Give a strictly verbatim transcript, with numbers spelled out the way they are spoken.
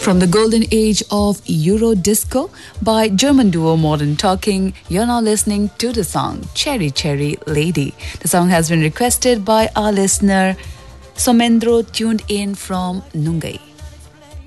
From the golden age of Euro disco by German duo Modern Talking, you're now listening to the song Cherry Cherry Lady. The song has been requested by our listener Somendro, tuned in from Nungai.